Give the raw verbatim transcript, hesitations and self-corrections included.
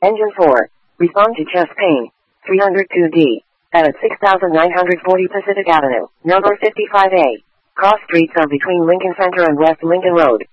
Engine four. Respond to chest pain. three oh two D. At six thousand nine hundred forty Pacific Avenue, number fifty-five A. Cross streets are between Lincoln Center and West Lincoln Road.